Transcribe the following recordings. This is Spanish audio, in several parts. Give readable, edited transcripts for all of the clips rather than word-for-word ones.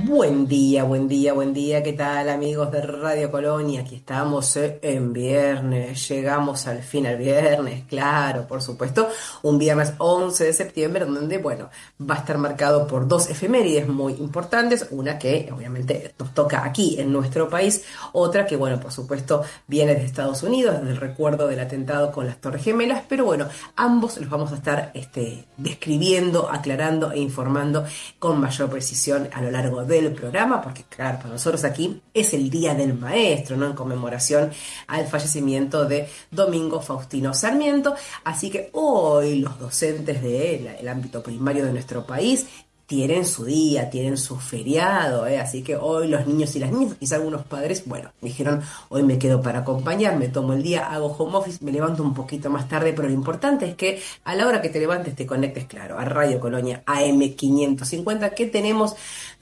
Buen día, buen día, buen día. ¿Qué tal, amigos de Radio Colonia? Aquí estamos en viernes. Llegamos al fin al viernes, claro, por supuesto. Un viernes 11 de septiembre, donde, bueno, va a estar marcado por dos efemérides muy importantes. Una que, obviamente, nos toca aquí en nuestro país. Otra que, bueno, por supuesto, viene de Estados Unidos, del recuerdo del atentado con las Torres Gemelas. Pero bueno, ambos los vamos a estar describiendo, aclarando e informando con mayor precisión a lo largo del programa, porque claro, para nosotros aquí es el Día del Maestro, ¿no? En conmemoración al fallecimiento de Domingo Faustino Sarmiento. Así que hoy los docentes del ámbito primario de nuestro país tienen su día, tienen su feriado, ¿eh? Así que hoy los niños y las niñas, quizá algunos padres, bueno, dijeron, hoy me quedo para acompañar, me tomo el día, hago home office, me levanto un poquito más tarde, pero lo importante es que a la hora que te levantes te conectes, claro, a Radio Colonia AM 550, que tenemos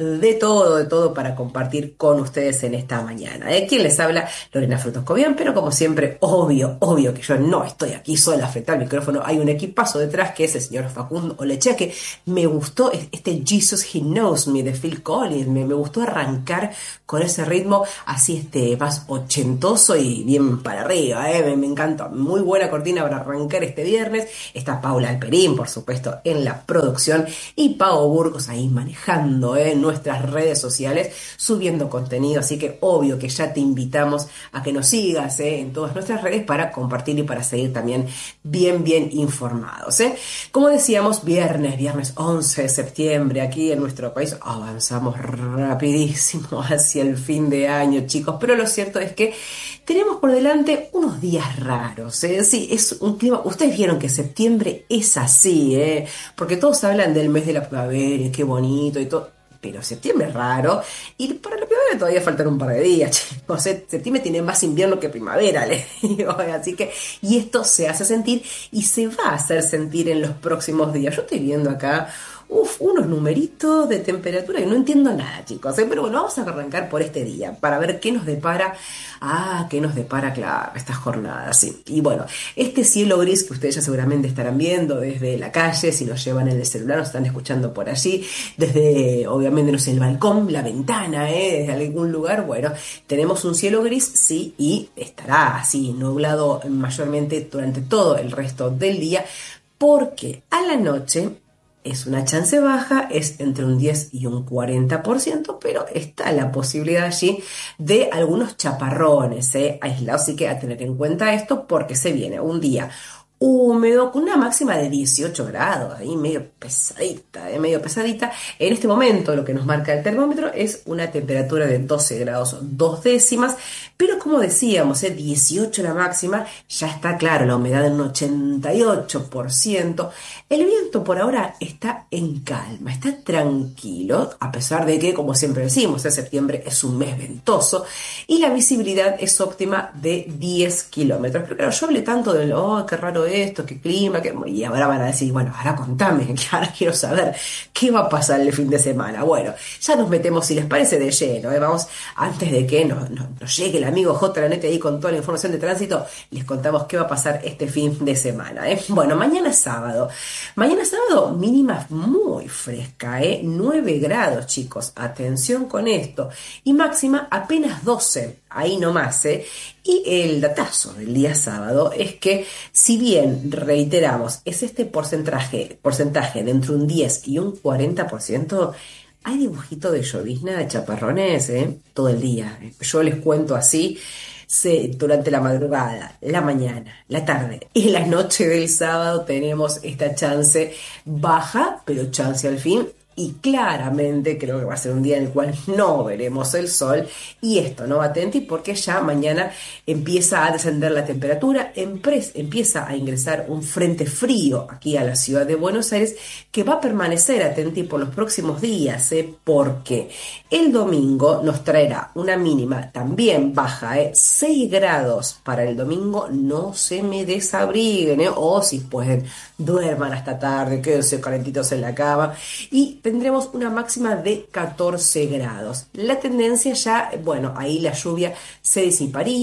de todo para compartir con ustedes en esta mañana, ¿eh? Quien les habla, Lorena Frutoscobian, pero como siempre, obvio que yo no estoy aquí sola frente al micrófono, hay un equipazo detrás que es el señor Facundo Olechea, que me gustó este Jesus He Knows Me de Phil Collins, me gustó arrancar con ese ritmo así más ochentoso y bien para arriba, me encanta, muy buena cortina para arrancar este viernes. Está Paula Alperín, por supuesto, en la producción, y Pau Burgos ahí manejando nuestras redes sociales, subiendo contenido, así que obvio que ya te invitamos a que nos sigas en todas nuestras redes para compartir y para seguir también bien informados. Como decíamos, viernes 11 de septiembre, aquí en nuestro país avanzamos rapidísimo hacia el fin de año, chicos, pero lo cierto es que tenemos por delante unos días raros, sí, es un clima, ustedes vieron que septiembre es así, porque todos hablan del mes de la primavera, y qué bonito y todo, pero septiembre es raro, y para la primavera todavía faltan un par de días, chicos. Septiembre tiene más invierno que primavera, les digo, así que, y esto se hace sentir y se va a hacer sentir en los próximos días. Yo estoy viendo acá unos numeritos de temperatura y no entiendo nada, chicos, pero bueno, vamos a arrancar por este día para ver qué nos depara, claro, esta jornada, sí. Y bueno, este cielo gris que ustedes ya seguramente estarán viendo desde la calle, si nos llevan en el celular, nos están escuchando por allí, desde, obviamente, no sé, el balcón, la ventana, desde algún lugar, bueno, tenemos un cielo gris, sí, y estará así, nublado mayormente durante todo el resto del día, porque a la noche es una chance baja, es entre un 10 y un 40%, pero está la posibilidad allí de algunos chaparrones aislados, así que a tener en cuenta esto porque se viene un día húmedo, con una máxima de 18 grados, ahí medio pesadita. En este momento lo que nos marca el termómetro es una temperatura de 12 grados 2 décimas, pero como decíamos, 18 la máxima, ya está claro, la humedad en un 88%, el viento por ahora está en calma, está tranquilo, a pesar de que, como siempre decimos, septiembre es un mes ventoso, y la visibilidad es óptima de 10 kilómetros. Pero claro, yo hablé tanto del, qué raro esto, qué clima, y ahora van a decir, bueno, ahora contame, que ahora quiero saber qué va a pasar el fin de semana. Bueno, ya nos metemos, si les parece, de lleno, vamos, antes de que nos llegue el amigo J. Lanete ahí con toda la información de tránsito, les contamos qué va a pasar este fin de semana. Bueno, mañana sábado, mínima muy fresca, 9 grados, chicos, atención con esto, y máxima apenas 12, ahí nomás, Y el datazo del día sábado es que, si bien, reiteramos, es este porcentaje de entre un 10 y un 40%, hay dibujito de llovizna, de chaparrones, todo el día. Yo les cuento así, durante la madrugada, la mañana, la tarde y la noche del sábado tenemos esta chance baja, pero chance al fin. Y claramente creo que va a ser un día en el cual no veremos el sol, y esto no va atenti porque ya mañana empieza a descender la temperatura, empieza a ingresar un frente frío aquí a la ciudad de Buenos Aires, que va a permanecer atenti por los próximos días, porque el domingo nos traerá una mínima también baja, 6 grados para el domingo, no se me desabriguen, o si pueden, duerman hasta tarde, quédense calentitos en la cama, y tendremos una máxima de 14 grados. La tendencia ya, bueno, ahí la lluvia se disiparía,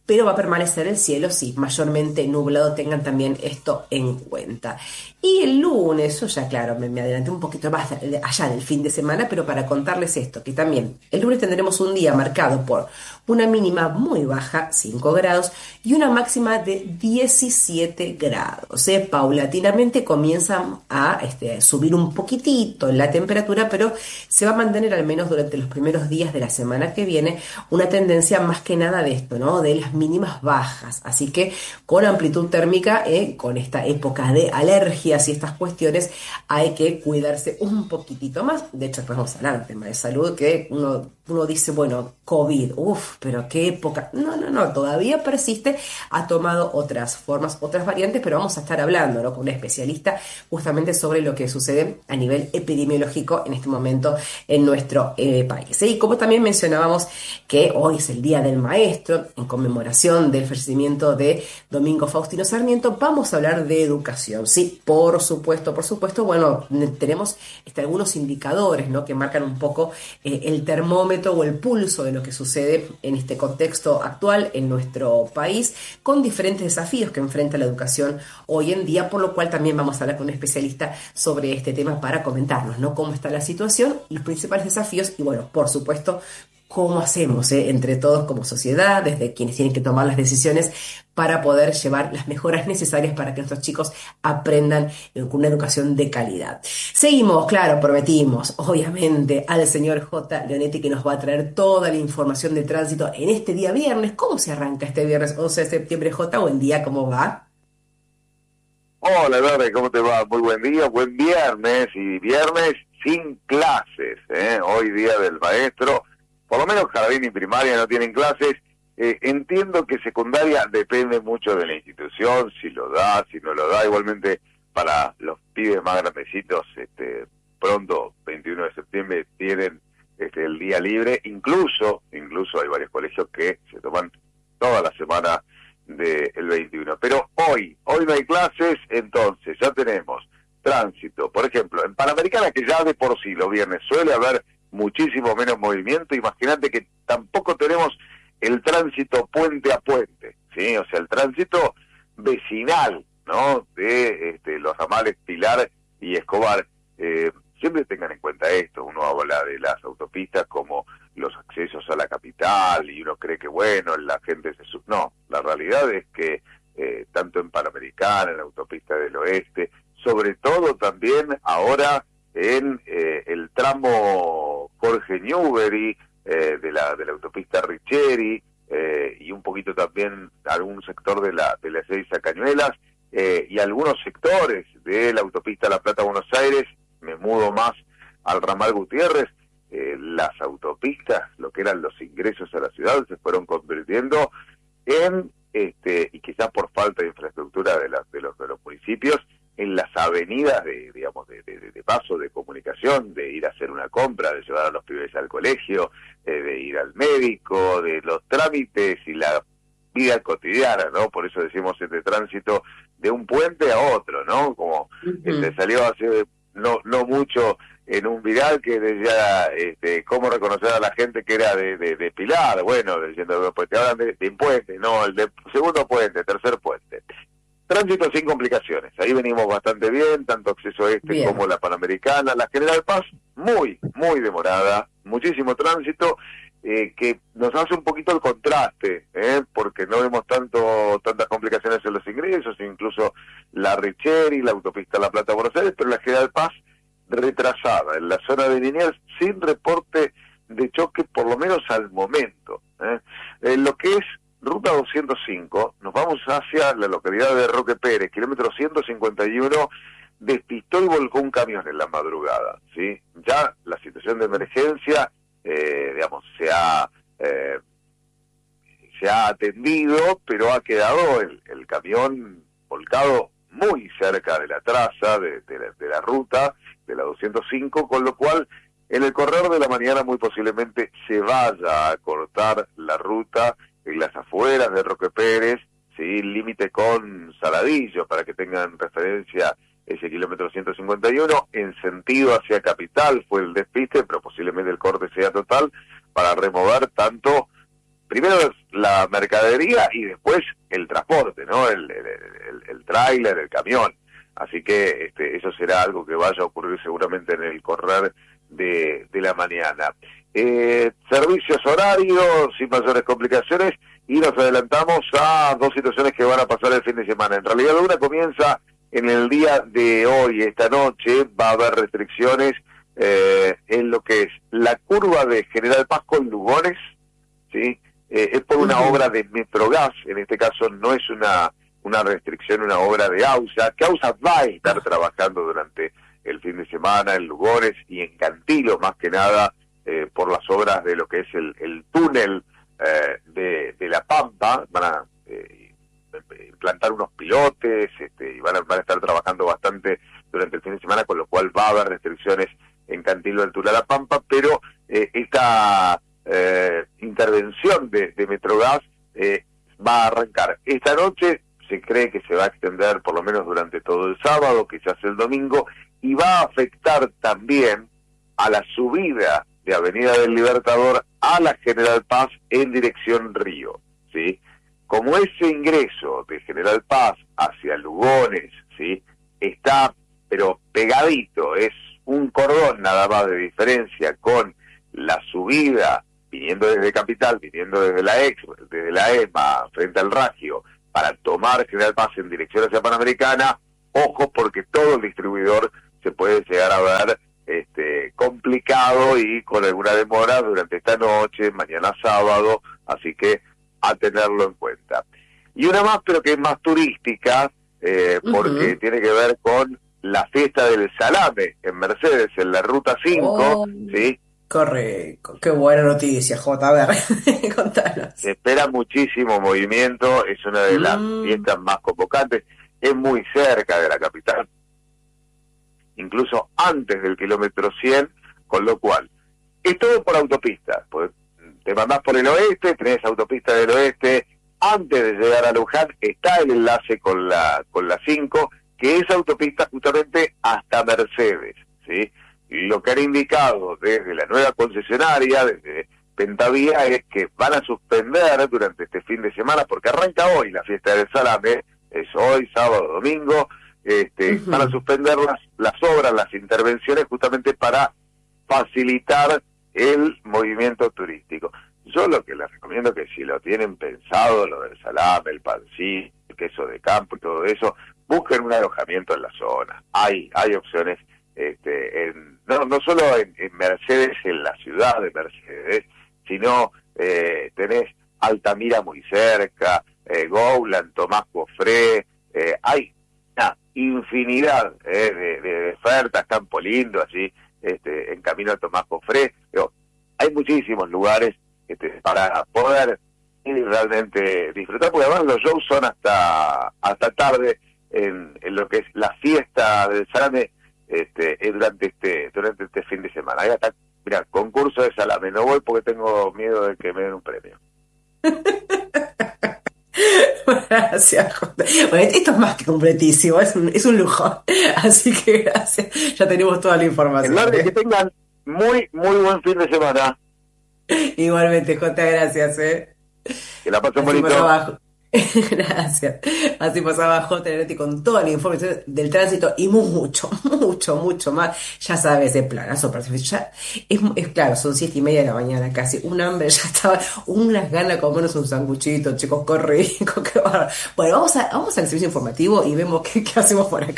pero va a permanecer el cielo, sí, mayormente nublado, tengan también esto en cuenta. Y el lunes, yo ya claro, me adelanté un poquito más allá del fin de semana, pero para contarles esto, que también el lunes tendremos un día marcado por una mínima muy baja, 5 grados, y una máxima de 17 grados. Paulatinamente comienzan a subir un poquitito la temperatura, pero se va a mantener al menos durante los primeros días de la semana que viene una tendencia más que nada de esto, ¿no? De las mínimas bajas. Así que con amplitud térmica, con esta época de alergias y estas cuestiones, hay que cuidarse un poquitito más. De hecho, después vamos a hablar del tema de salud, que uno dice, bueno, COVID, uff, pero qué época. No, no, no, todavía persiste, ha tomado otras formas, otras variantes, pero vamos a estar hablando, ¿no?, con un especialista justamente sobre lo que sucede a nivel epidemiológico en este momento en nuestro país. Y como también mencionábamos que hoy es el Día del Maestro, en conmemoración del fallecimiento de Domingo Faustino Sarmiento, vamos a hablar de educación. Sí, por supuesto, bueno, tenemos algunos indicadores, ¿no?, que marcan un poco el termómetro o el pulso de lo que sucede en este contexto actual en nuestro país, con diferentes desafíos que enfrenta la educación hoy en día, por lo cual también vamos a hablar con un especialista sobre este tema para comentarnos, ¿no?, cómo está la situación, los principales desafíos y, bueno, por supuesto, cómo hacemos entre todos como sociedad, desde quienes tienen que tomar las decisiones para poder llevar las mejoras necesarias para que nuestros chicos aprendan con una educación de calidad. Seguimos, claro, prometimos, obviamente, al señor J. Leonetti, que nos va a traer toda la información de tránsito en este día viernes. ¿Cómo se arranca este viernes 11 de septiembre, J? Buen día, ¿cómo va? Hola, Lore, ¿cómo te va? Muy buen día, buen viernes, y viernes sin clases, ¿eh? Hoy día del maestro, por lo menos jardín y primaria no tienen clases. Entiendo que secundaria depende mucho de la institución, si lo da, si no lo da. Igualmente para los pibes más grandecitos, pronto, 21 de septiembre, tienen el día libre. Incluso hay varios colegios que se toman toda la semana del 21. Pero hoy no hay clases, entonces ya tenemos tránsito. Por ejemplo, en Panamericana, que ya de por sí los viernes suele haber muchísimo menos movimiento, imagínate que tampoco tenemos el tránsito puente a puente, ¿sí? O sea, el tránsito vecinal, ¿no?, de los ramales Pilar y Escobar. Siempre tengan en cuenta esto, uno habla de las autopistas como los accesos a la capital y uno cree que, bueno, la gente se... No, la realidad es que tanto en Panamericana, en la autopista del oeste, sobre todo también ahora en el tramo Jorge Newbery, de la autopista Richeri, y un poquito también algún sector de la Ezeiza Cañuelas, y algunos sectores de la autopista La Plata-Buenos Aires. Me mudo más al ramal Gutiérrez. Las autopistas, lo que eran los ingresos a la ciudad, se fueron convirtiendo en, y quizás por falta de infraestructura de los municipios, en las avenidas de paso, de comunicación, de ir a hacer una compra, de llevar a los pibes al colegio, de ir al médico, de los trámites y la vida cotidiana, ¿no? Por eso decimos tránsito de un puente a otro, ¿no? Como salió hace no mucho en un viral que decía cómo reconocer a la gente que era de Pilar. Bueno, diciendo, pues te hablan de puente, no, el de segundo puente, tercer puente. Tránsito sin complicaciones, ahí venimos bastante bien, tanto acceso Bien. como la Panamericana. La General Paz, muy demorada, muchísimo tránsito, que nos hace un poquito el contraste, porque no vemos tantas complicaciones en los ingresos, incluso la Richeri, la autopista La Plata-Buenos Aires, pero la General Paz retrasada en la zona de Liniers, sin reporte de choque, por lo menos al momento. Lo que es Ruta 205, nos vamos hacia la localidad de Roque Pérez, kilómetro 151, despistó y volcó un camión en la madrugada, ¿sí? Ya la situación de emergencia, se ha atendido, pero ha quedado el camión volcado muy cerca de la traza, de la ruta, de la 205, con lo cual en el correr de la mañana muy posiblemente se vaya a cortar la ruta en las afueras de Roque Pérez, ¿sí? Límite con Saladillo, para que tengan referencia ese kilómetro 151, en sentido hacia Capital fue el despiste, pero posiblemente el corte sea total, para remover tanto, primero la mercadería y después el transporte, ¿no? El tráiler, el camión. Así que eso será algo que vaya a ocurrir seguramente en el correr de la mañana. Servicios horarios sin mayores complicaciones, y nos adelantamos a dos situaciones que van a pasar el fin de semana. En realidad una comienza en el día de hoy, esta noche. Va a haber restricciones en lo que es la curva de General Paz con Lugones, ¿sí? Es por una obra de Metrogas. En este caso no es una restricción, una obra de AUSA, que AUSA va a estar trabajando durante el fin de semana en Lugones y en Cantilo, más que nada, por las obras de lo que es el túnel de La Pampa. Van a implantar unos pilotes y van a estar trabajando bastante durante el fin de semana, con lo cual va a haber restricciones en Cantilo del túnel de La Pampa, pero esta intervención de Metrogas va a arrancar esta noche. Se cree que se va a extender por lo menos durante todo el sábado, quizás el domingo, y va a afectar también a la subida de Avenida del Libertador a la General Paz en dirección Río, ¿sí? Como ese ingreso de General Paz hacia Lugones, ¿sí?, está pero pegadito, es un cordón nada más de diferencia con la subida viniendo desde Capital, viniendo desde la EMA, frente al Ragio, para tomar General Paz en dirección hacia Panamericana. Ojo, porque todo el distribuidor se puede llegar a ver complicado y con alguna demora durante esta noche, mañana sábado, así que a tenerlo en cuenta. Y una más, pero que es más turística, porque tiene que ver con la fiesta del salame en Mercedes, en la Ruta 5, ¿sí? Correcto, qué buena noticia, J. A ver, contanos. Se espera muchísimo movimiento, es una de las fiestas más convocantes, es muy cerca de la capital, incluso antes del kilómetro 100, con lo cual es todo por autopista. Pues te mandás por el oeste, tenés autopista del oeste, antes de llegar a Luján está el enlace con la 5, que es autopista justamente hasta Mercedes, ¿sí? Y lo que han indicado desde la nueva concesionaria, desde Pentavía, es que van a suspender durante este fin de semana, porque arranca hoy la fiesta del salame, es hoy, sábado, domingo. Van a suspender las obras, las intervenciones, justamente para facilitar el movimiento turístico. Yo lo que les recomiendo es que si lo tienen pensado, lo del salame, el pancito, el queso de campo y todo eso, busquen un alojamiento en la zona. Hay opciones, no solo en Mercedes, en la ciudad de Mercedes, sino tenés Altamira muy cerca, Goulan, Tomás Cofré, hay infinidad de ofertas, Campo Lindo, allí en camino a Tomás Cofré, pero hay muchísimos lugares para poder ir realmente disfrutar, porque además los shows son hasta tarde en lo que es la fiesta del salame durante este fin de semana. Ahí está, mirá, concurso de salame, no voy porque tengo miedo de que me den un premio. Gracias, Jota. Bueno, esto es más que completísimo, es un lujo. Así que gracias, ya tenemos toda la información. Que tengan muy buen fin de semana. Igualmente, Jota, gracias. Que la pasen bonito. Gracias. Así pasaba J. Nenetti con toda la información del tránsito y mucho más. Ya sabes, de planazo perfecto. Ya es claro, son 7:30 de la mañana casi. Un hambre, ya estaba, unas ganas de comernos un sanguchito, chicos, qué rico, qué bárbaro. Bueno, vamos al servicio informativo y vemos qué hacemos por acá.